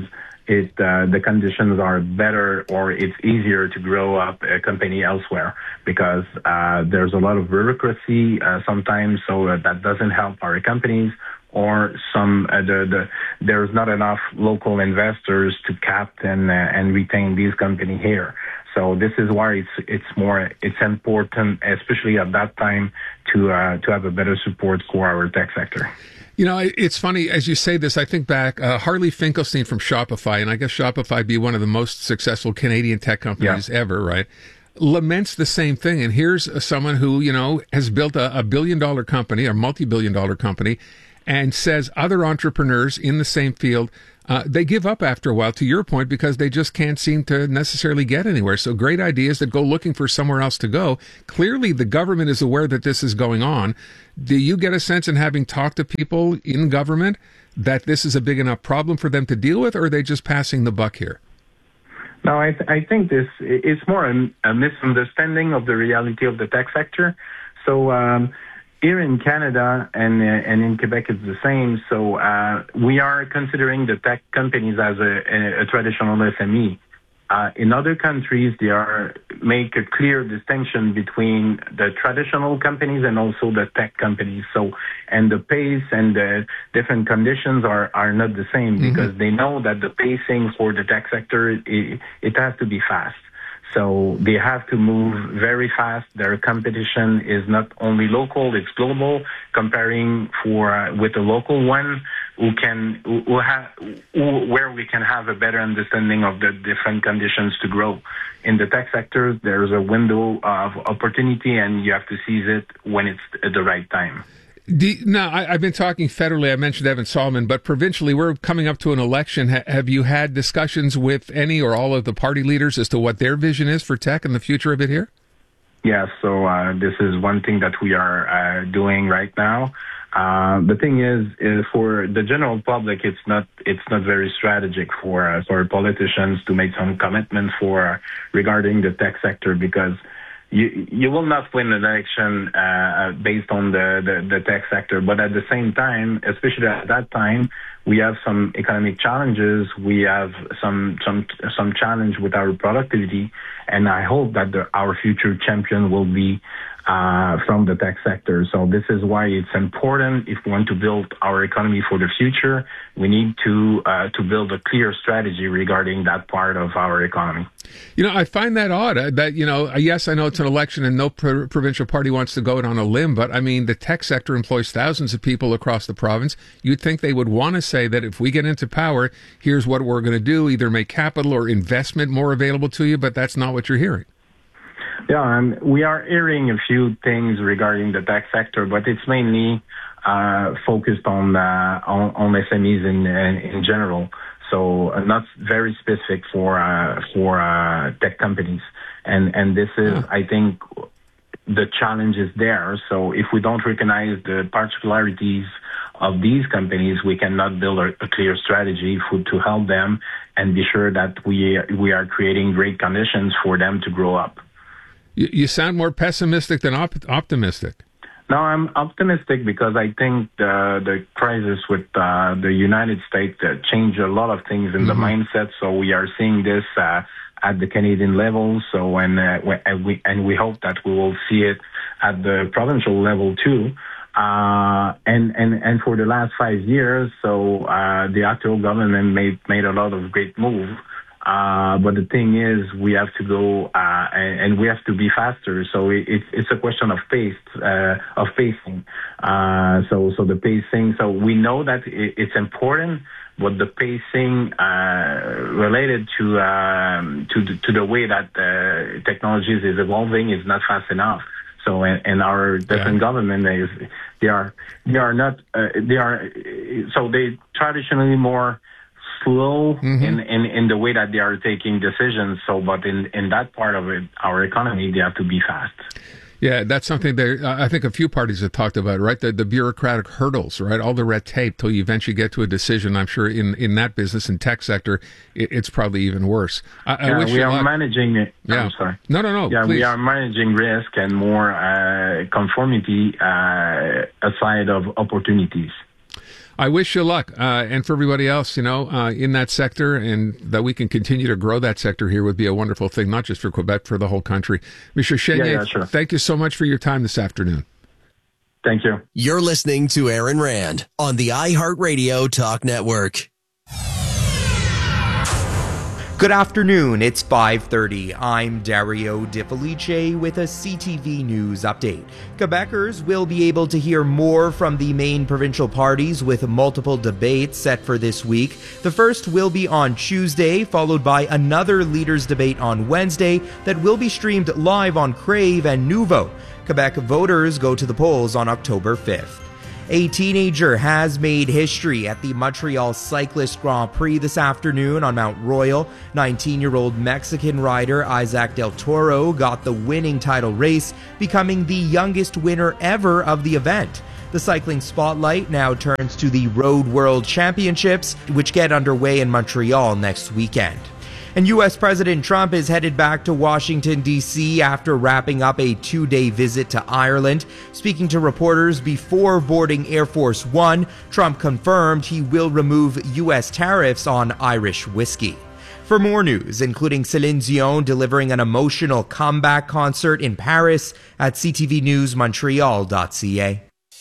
the conditions are better, or it's easier to grow up a company elsewhere, because there's a lot of bureaucracy sometimes, so that doesn't help our companies, or there's not enough local investors to captain and retain these companies here. So this is why it's important, especially at that time, to have a better support for our tech sector. You know, it's funny, as you say this, I think back, Harley Finkelstein from Shopify, and I guess Shopify be one of the most successful Canadian tech companies ever, right? Laments the same thing. And here's someone who, you know, has built a billion-dollar company, a multi-billion-dollar company, and says other entrepreneurs in the same field, they give up after a while, to your point, because they just can't seem to necessarily get anywhere. So great ideas that go looking for somewhere else to go. Clearly, the government is aware that this is going on. Do you get a sense, in having talked to people in government, that this is a big enough problem for them to deal with, or are they just passing the buck here? No, I think it's more a misunderstanding of the reality of the tech sector. So here in Canada and in Quebec, it's the same. So we are considering the tech companies as a traditional SME. In other countries, they make a clear distinction between the traditional companies and also the tech companies. So, and the pace and the different conditions are not the same, because they know that the pacing for the tech sector, it has to be fast. So they have to move very fast. Their competition is not only local, it's global. Comparing with a local one where we can have a better understanding of the different conditions to grow. In the tech sector, there's a window of opportunity, and you have to seize it when it's at the right time. Now, I've been talking federally. I mentioned Evan Solomon, but provincially, we're coming up to an election. Have you had discussions with any or all of the party leaders as to what their vision is for tech and the future of it here? Yeah, so this is one thing that we are doing right now. The thing is for the general public, it's not very strategic for politicians to make some commitments regarding the tech sector, because you will not win an election based on the tech sector. But at the same time, especially at that time, we have some economic challenges. We have some challenge with our productivity, and I hope that our future champion will be from the tech sector. So this is why it's important. If we want to build our economy for the future, we need to build a clear strategy regarding that part of our economy. You know, I find that odd that, you know, yes, I know it's an election and no provincial party wants to go out on a limb, but I mean, the tech sector employs thousands of people across the province. You'd think they would want to say that if we get into power, here's what we're going to do, either make capital or investment more available to you, but that's not what you're hearing. Yeah, we are hearing a few things regarding the tech sector, but it's mainly focused on SMEs in general. So not very specific for tech companies, and this is, I think, the challenge is there. So if we don't recognize the particularities of these companies, we cannot build a clear strategy to help them and be sure that we are creating great conditions for them to grow up. You sound more pessimistic than optimistic. No, I'm optimistic because I think the crisis with the United States changed a lot of things in the mindset. So we are seeing this at the Canadian level. So and we hope that we will see it at the provincial level too. And for the last 5 years, so the actual government made a lot of great moves. But the thing is, we have to go and we have to be faster. So it's a question of pacing. So the pacing. So we know that it's important, but the pacing related to the way that technologies is evolving is not fast enough. So and our different government they are traditionally more slow in the way that they are taking decisions. So, but in that part of it, our economy, they have to be fast. Yeah, that's something that I think a few parties have talked about, right? The bureaucratic hurdles, right? All the red tape till you eventually get to a decision. I'm sure in that business and tech sector, it's probably even worse. I wish we are managing it. Yeah. I'm sorry. No. Yeah, please. We are managing risk and more conformity aside of opportunities. I wish you luck, and for everybody else, in that sector, and that we can continue to grow that sector here would be a wonderful thing, not just for Quebec, for the whole country. Mr. Chenier, sure. Thank you so much for your time this afternoon. Thank you. You're listening to Aaron Rand on the iHeartRadio Talk Network. Good afternoon, it's 5:30. I'm Dario Di Felice with a CTV News update. Quebecers will be able to hear more from the main provincial parties with multiple debates set for this week. The first will be on Tuesday, followed by another leaders' debate on Wednesday that will be streamed live on Crave and Nouveau. Quebec voters go to the polls on October 5th. A teenager has made history at the Montreal Cyclist Grand Prix this afternoon on Mount Royal. 19-year-old Mexican rider Isaac Del Toro got the winning title race, becoming the youngest winner ever of the event. The cycling spotlight now turns to the Road World Championships, which get underway in Montreal next weekend. And U.S. President Trump is headed back to Washington, D.C. after wrapping up a 2-day visit to Ireland. Speaking to reporters before boarding Air Force One, Trump confirmed he will remove U.S. tariffs on Irish whiskey. For more news, including Celine Dion delivering an emotional comeback concert in Paris at ctvnewsmontreal.ca.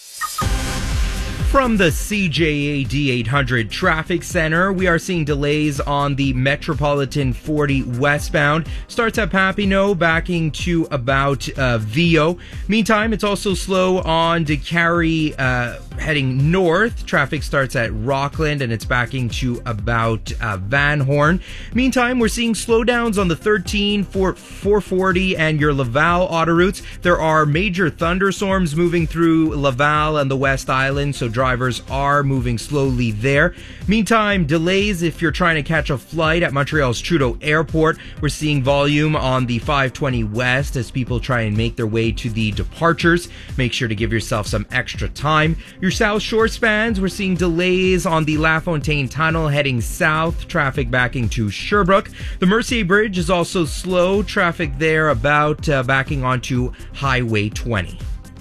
From the CJAD 800 Traffic Center, we are seeing delays on the Metropolitan 40 westbound. Starts at Papineau, backing to about Viau. Meantime, it's also slow on DeCarry heading north. Traffic starts at Rockland and it's backing to about Van Horn. Meantime, we're seeing slowdowns on the 13, 440 and your Laval auto routes. There are major thunderstorms moving through Laval and the West Island, so drivers are moving slowly there. Meantime, delays if you're trying to catch a flight at Montreal's Trudeau Airport. We're seeing volume on the 520 West as people try and make their way to the departures. Make sure to give yourself some extra time. Your South Shore spans, we're seeing delays on the LaFontaine Tunnel heading south, traffic backing to Sherbrooke. The Mercier Bridge is also slow, traffic there about backing onto Highway 20.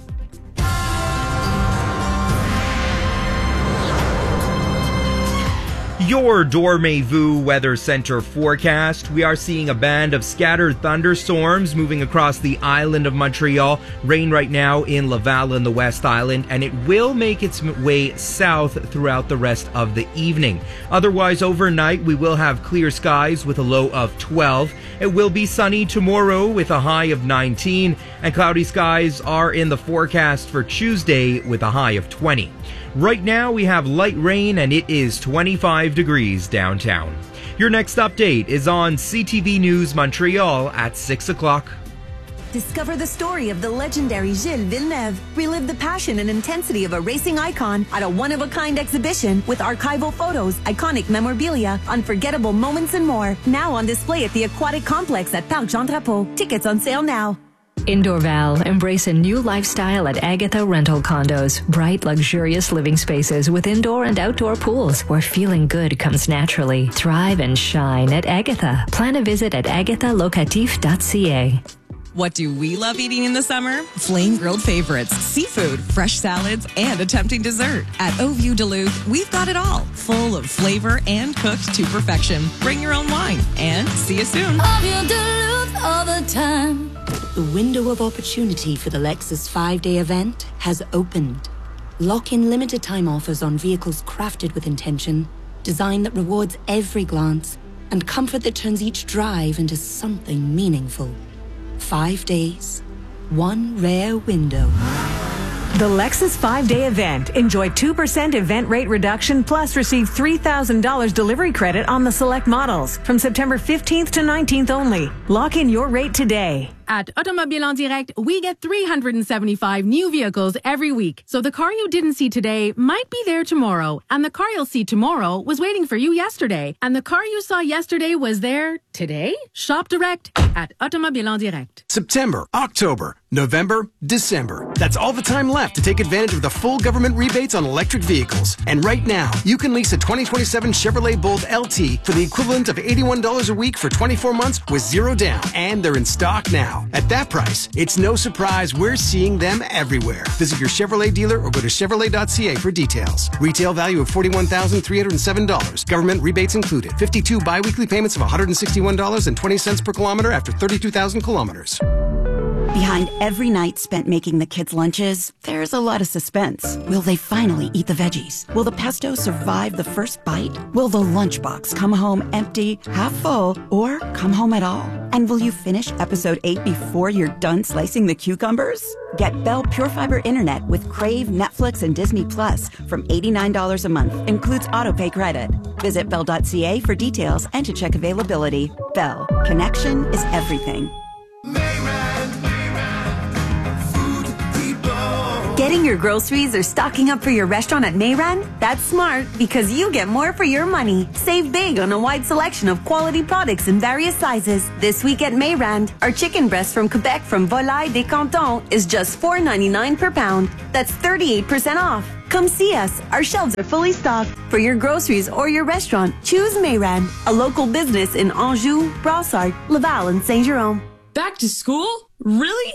Your Dormez-vous Weather Center forecast. We are seeing a band of scattered thunderstorms moving across the island of Montreal. Rain right now in Laval and the West Island, and it will make its way south throughout the rest of the evening. Otherwise, overnight, we will have clear skies with a low of 12. It will be sunny tomorrow with a high of 19, and cloudy skies are in the forecast for Tuesday with a high of 20. Right now, we have light rain and it is 25 degrees downtown. Your next update is on CTV News Montreal at 6 o'clock. Discover the story of the legendary Gilles Villeneuve. Relive the passion and intensity of a racing icon at a one-of-a-kind exhibition with archival photos, iconic memorabilia, unforgettable moments, and more. Now on display at the Aquatic Complex at Parc Jean Drapeau. Tickets on sale now. In Dorval, embrace a new lifestyle at Agatha Rental Condos. Bright, luxurious living spaces with indoor and outdoor pools where feeling good comes naturally. Thrive and shine at Agatha. Plan a visit at agathalocatif.ca. What do we love eating in the summer? Flame grilled favorites, seafood, fresh salads, and a tempting dessert. At Oview Duluth, we've got it all, full of flavor and cooked to perfection. Bring your own wine, and see you soon. Oview Duluth all the time. The window of opportunity for the Lexus 5-day event has opened. Lock in limited time offers on vehicles crafted with intention, design that rewards every glance, and comfort that turns each drive into something meaningful. 5 days, one rare window. The Lexus 5-day event. Enjoy 2% event rate reduction plus receive $3,000 delivery credit on the select models from September 15th to 19th only. Lock in your rate today. At Automobile en Direct, we get 375 new vehicles every week. So the car you didn't see today might be there tomorrow. And the car you'll see tomorrow was waiting for you yesterday. And the car you saw yesterday was there today? Shop direct at Automobile en Direct. September, October, November, December. That's all the time left to take advantage of the full government rebates on electric vehicles. And right now, you can lease a 2027 Chevrolet Bolt LT for the equivalent of $81 a week for 24 months with zero down. And they're in stock now. now. At that price, it's no surprise we're seeing them everywhere. Visit your Chevrolet dealer or go to Chevrolet.ca for details. Retail value of $41,307. Government rebates included. 52 bi-weekly payments of $161.20 per kilometer after 32,000 kilometers. Behind every night spent making the kids' lunches, there's a lot of suspense. Will they finally eat the veggies? Will the pesto survive the first bite? Will the lunchbox come home empty, half full, or come home at all? And will you finish episode 8 before you're done slicing the cucumbers? Get Bell Pure Fiber Internet with Crave, Netflix, and Disney Plus from $89 a month. Includes autopay credit. Visit Bell.ca for details and to check availability. Bell. Connection is everything. Getting your groceries or stocking up for your restaurant at Mayran? That's smart because you get more for your money. Save big on a wide selection of quality products in various sizes. This week at Mayran, our chicken breast from Quebec from Volaille des Cantons is just $4.99 per pound. That's 38% off. Come see us. Our shelves are fully stocked. For your groceries or your restaurant, choose Mayran, a local business in Anjou, Brossard, Laval, and Saint-Jérôme. Back to school? Really?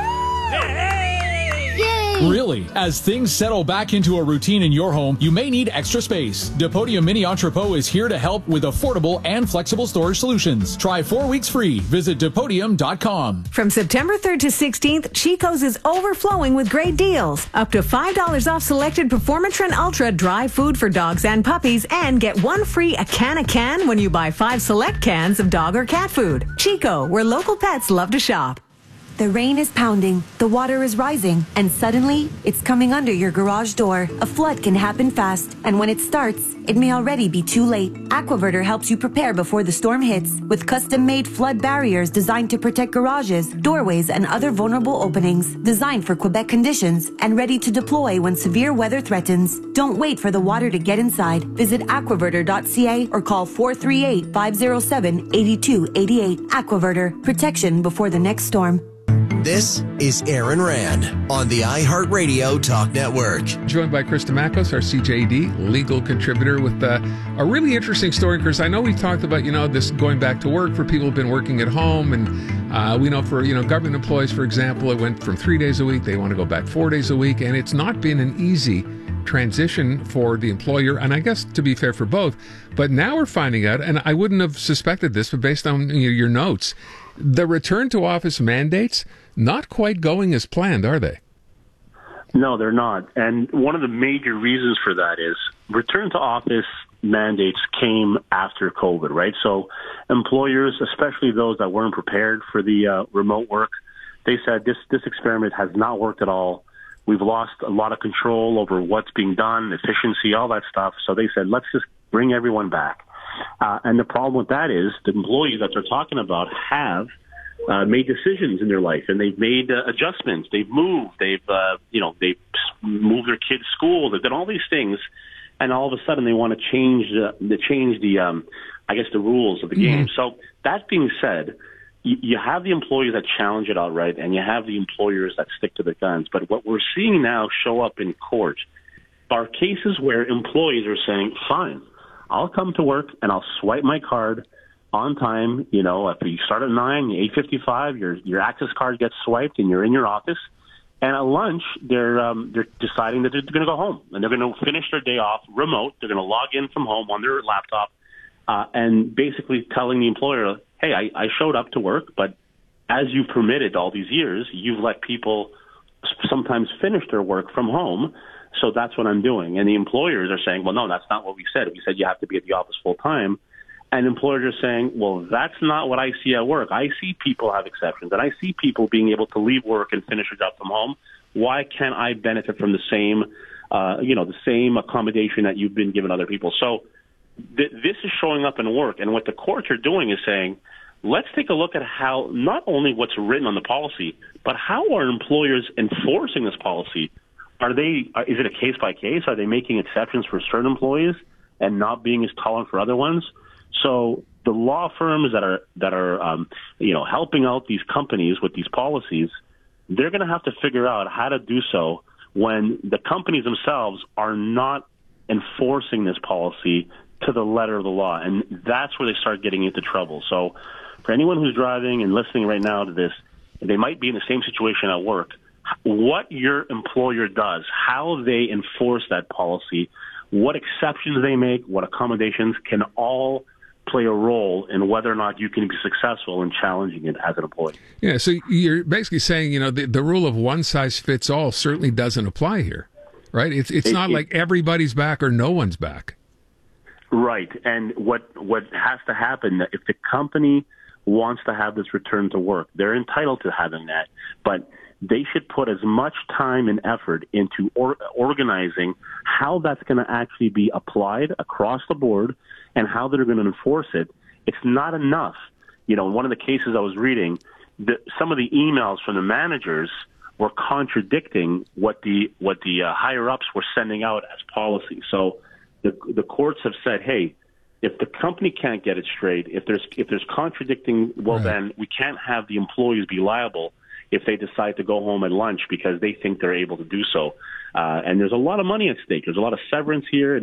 Really, as things settle back into a routine in your home, you may need extra space. Depodium Mini Entrepot is here to help with affordable and flexible storage solutions. Try 4 weeks free. Visit Depodium.com. From September 3rd to 16th, Chico's is overflowing with great deals. Up to $5 off selected Performatrin Ultra dry food for dogs and puppies, and get one free a can when you buy 5 select cans of dog or cat food. Chico, where local pets love to shop. The rain is pounding, the water is rising, and suddenly, it's coming under your garage door. A flood can happen fast, and when it starts, it may already be too late. Aquaverter helps you prepare before the storm hits, with custom-made flood barriers designed to protect garages, doorways, and other vulnerable openings, designed for Quebec conditions, and ready to deploy when severe weather threatens. Don't wait for the water to get inside. Visit aquaverter.ca or call 438-507-8288. Aquaverter, protection before the next storm. This is Aaron Rand on the iHeartRadio Talk Network. Joined by Chris Damakos, our CJD legal contributor, with a really interesting story. Chris, I know we've talked about, this going back to work for people who've been working at home. And we know for, government employees, for example, it went from 3 days a week. They want to go back 4 days a week. And it's not been an easy transition for the employer, and I guess to be fair for both. But now we're finding out, and I wouldn't have suspected this, but based on your notes, the return to office mandates not quite going as planned, are they? No, they're not. And one of the major reasons for that is return to office mandates came after COVID, right? So employers, especially those that weren't prepared for the remote work, they said this experiment has not worked at all. We've lost a lot of control over what's being done, efficiency, all that stuff. So they said, let's just bring everyone back. And the problem with that is the employees that they're talking about have made decisions in their life, and they've made adjustments. They've moved. They've moved their kids' school. They've done all these things, and all of a sudden they want to change the rules of the game. So that being said, you have the employees that challenge it outright, and you have the employers that stick to their guns. But what we're seeing now show up in court are cases where employees are saying, fine, I'll come to work and I'll swipe my card on time. If you start at 9, 8:55, your access card gets swiped and you're in your office. And at lunch, they're deciding that they're going to go home and they're going to finish their day off remote. They're going to log in from home on their laptop and basically telling the employer, hey, I showed up to work, but as you permitted all these years, you've let people sometimes finish their work from home. So that's what I'm doing. And the employers are saying, well, no, that's not what we said. We said you have to be at the office full time. And employers are saying, well, that's not what I see at work. I see people have exceptions, and I see people being able to leave work and finish a job from home. Why can't I benefit from the same accommodation that you've been given other people? So this is showing up in work. And what the courts are doing is saying, let's take a look at how not only what's written on the policy, but how are employers enforcing this policy? Is it a case by case? Are they making exceptions for certain employees and not being as tolerant for other ones? So the law firms that are helping out these companies with these policies, they're going to have to figure out how to do so when the companies themselves are not enforcing this policy to the letter of the law. And that's where they start getting into trouble. So for anyone who's driving and listening right now to this, they might be in the same situation at work. What your employer does, how they enforce that policy, what exceptions they make, what accommodations can all play a role in whether or not you can be successful in challenging it as an employee. Yeah, so you're basically saying, the rule of one size fits all certainly doesn't apply here, right? It's not like everybody's back or no one's back. Right, and what has to happen, if the company wants to have this return to work, they're entitled to having that, but they should put as much time and effort into organizing how that's going to actually be applied across the board and how they're going to enforce it. It's not enough. In one of the cases I was reading, some of the emails from the managers were contradicting what the higher ups were sending out as policy. So the courts have said, hey, if the company can't get it straight, if there's contradicting, then we can't have the employees be liable if they decide to go home at lunch because they think they're able to do so. And there's a lot of money at stake. There's a lot of severance here.